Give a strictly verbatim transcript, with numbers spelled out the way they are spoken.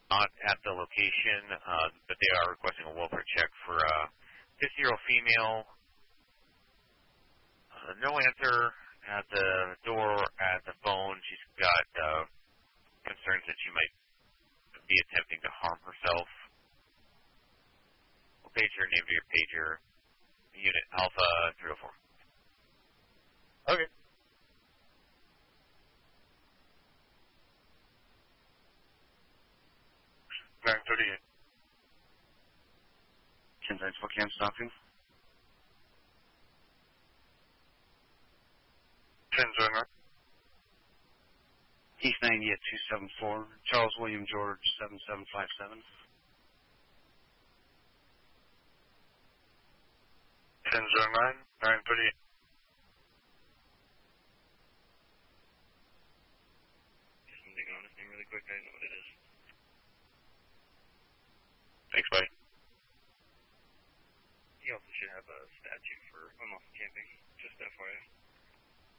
not at the location, uh, but they are requesting a welfare check for a fifty-year-old female. Uh, no answer at the door, at the phone. She's got uh, concerns that she might be attempting to harm herself. We'll page her, name to your pager, unit Alpha three oh four. Okay. nine thirty-eight. ten times four cam stopping. ten zero nine. East ninety at two seven four. Charles William George seven seven five seven. ten zero nine. nine thirty-eight. Something on this thing really quick. I know what it is. Thanks, buddy. He also should have a statute